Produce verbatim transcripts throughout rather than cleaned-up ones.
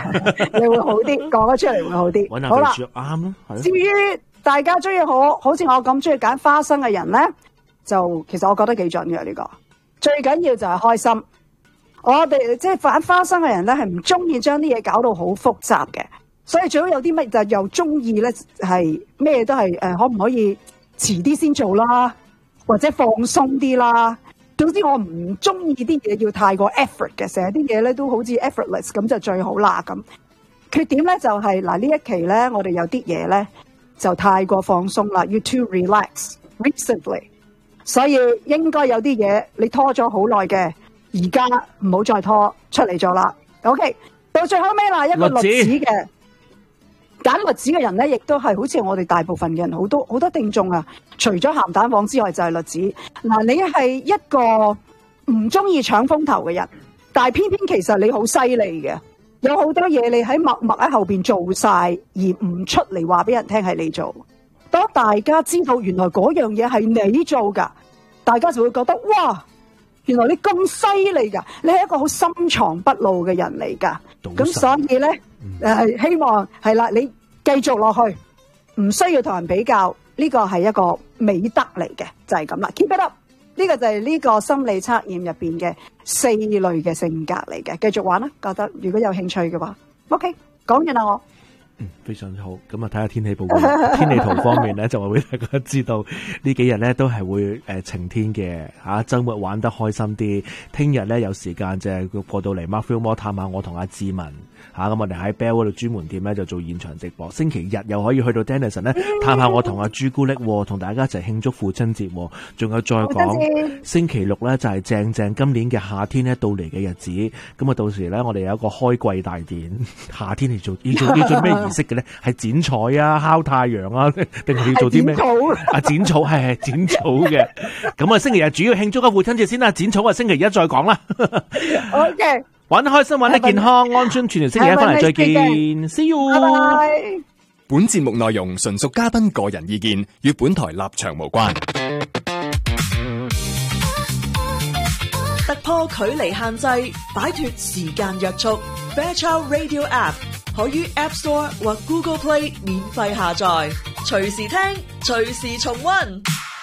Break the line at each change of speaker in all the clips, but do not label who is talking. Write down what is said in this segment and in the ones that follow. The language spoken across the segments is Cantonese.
你會好啲，講得出嚟會好啲。好啦，
啱咯。
至於大家中意好好似我咁中意揀花生嘅人咧，就其實我覺得幾準嘅呢個。最緊要就係開心。我哋即係揀花生嘅人咧，係唔中意將啲嘢搞到好複雜嘅。所以最好有啲乜就又中意咧，係咩都係誒、呃，可唔可以遲啲先做啦，或者放鬆啲啦。總之我唔中意啲嘢要太過 effort 嘅，成日啲嘢咧都好似 effortless 咁就最好啦咁。缺點咧就係、是、嗱呢一期咧，我哋有啲嘢咧就太過放鬆啦，要 too relax recently， 所以應該有啲嘢你拖咗好耐嘅，而家唔好再拖出嚟咗啦。OK， 到最後尾啦，一個栗子嘅。揀栗子嘅人咧，亦都係好似我哋大部分嘅人，好多好多聽眾啊。除咗鹹蛋黃之外，就係栗子。嗱，你係一個唔中意搶風頭嘅人，但係偏偏其實你好犀利嘅，有好多嘢你喺默默喺後邊做晒，而唔出嚟話俾人聽係你做。當大家知道原來嗰樣嘢係你做噶，大家就會覺得哇，原來你咁犀利噶，你係一個好深藏不露嘅人嚟噶。咁所以咧。誒、呃，希望係啦，你繼續落去，唔需要同人比較，呢個係一個美德嚟嘅，就係咁啦。Keep it up，呢個就係呢個心理測驗入邊嘅四類嘅性格嚟嘅，繼續玩啦。覺得如果有興趣嘅話 ，OK， 講完啦我。
嗯，非常之好。咁啊，睇下天氣報告，天氣圖方面咧，就會俾大家知道呢幾日咧都係會誒、呃、晴天嘅吓，周末玩得開心啲。聽日咧有時間就係過到嚟 Mark Filmore 探下我同阿志文吓，咁、啊、我哋喺 Bell 嗰度專門店咧就做現場直播。星期日又可以去到 Denison 咧探下我同阿朱古力，同大家一齊慶祝父親節。仲有再講星期六咧就係、是、正正今年嘅夏天咧到嚟嘅日子。咁啊到時咧我哋有一個開季大典，夏天嚟做要做要做咩儀式嘅咧？係剪彩啊、烤太陽啊，定係要做啲咩？啊，剪草係係剪草嘅。咁啊，星期日主要慶祝個父親節先啦，剪草啊，星期一再講啦。
OK，
玩得開心，玩得健康，安全，全年星期一翻嚟再見 ，See you。拜拜。
本節目內容純屬嘉賓個人意見，與本台立場無關。
突破距離限制，擺脫時間約束。Fairchild Radio App 可於 App Store 或 Google Play 免費下載，隨時聽，隨時重溫。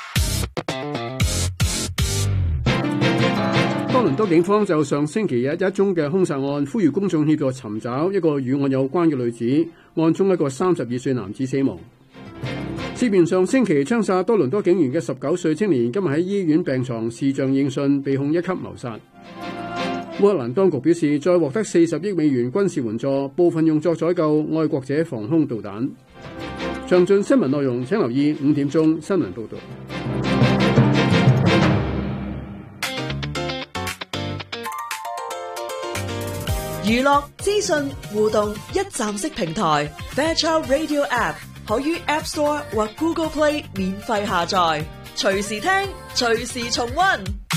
多倫多警方就上星期日一宗嘅兇殺案，呼籲公眾協助尋找一個與案有關嘅女子。案中一個三十二歲男子死亡。涉嫌上星期槍殺多倫多警員嘅十九歲青年，今日喺醫院病床視像應訊，被控一級謀殺。烏克蘭當局表示，再獲得四十億美元軍事援助，部分用作採購愛國者防空導彈。詳盡新聞內容請留意五點鐘新聞報道。
娛樂資訊互動一站式平台 Fairchild Radio App 可於 App Store 或 Google Play 免費下載，隨時聽，隨時重溫。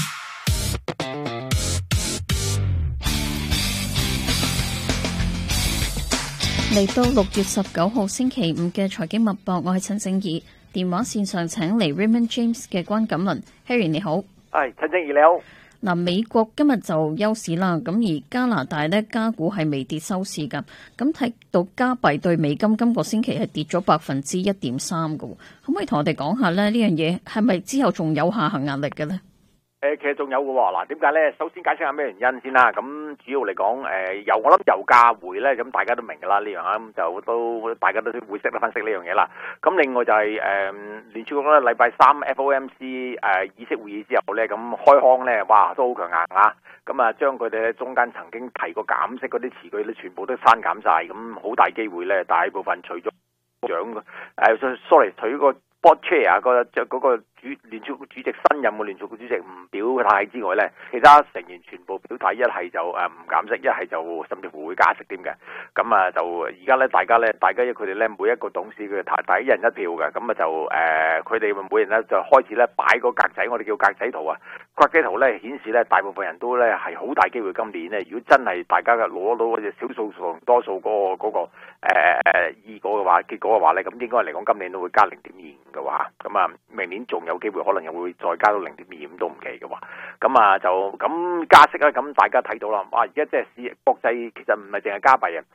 嚟到六月十九號星期五嘅財經脈搏，我係陳靜怡。電話線上請嚟 Raymond James 嘅關錦麟 Harry 你好。
係陳靜怡你好。
嗱，美國今日就休市啦，咁而加拿大咧加股係微跌收市噶，咁睇到加幣對美金今個星期係跌咗百分之一點三噶，可唔可以同我哋講下咧呢樣嘢係咪之後仲有下行壓力嘅咧？
誒，其實仲有嘅喎，嗱，點解咧？首先解釋下咩原因先啦。咁主要嚟講，誒油我諗油價回咧，咁大家都明㗎啦，呢樣啊，咁就都大家都會識得分析呢樣嘢啦。咁另外就係誒聯儲局咧，禮拜三 F O M C 誒議息會議之後咧，咁開腔咧，哇都好強硬啊！咁啊，將佢哋咧中間曾經提過減息嗰啲詞句咧，全部都刪減晒，咁好大機會咧，大部分除咗長誒，sorry，除咗個board chair 啊，個就嗰個主聯儲局主席新任嘅聯儲局主席唔表態之外咧，其他成員全部表態，一係就誒唔減息，一係就甚至乎會加息添嘅。咁啊，就而家咧，大家咧，大家佢哋咧每一個董事佢哋大一人一票嘅，咁啊就誒，佢哋每人咧就開始咧擺個格仔，我哋叫格仔圖啊。格仔圖咧顯示咧，大部分人都咧係好大機會今年咧，如果真係大家嘅攞到嗰隻少數同多數嗰個嗰個誒誒結果嘅話，結果嘅話咧，咁應該嚟講今年都會加零點二五嘅話，咁啊明年仲有機會可能又會再加到零點二五都唔奇嘅話，咁啊就咁加息啦，咁大家睇到啦，哇！而家即係市國際其實唔係淨係加幣啊，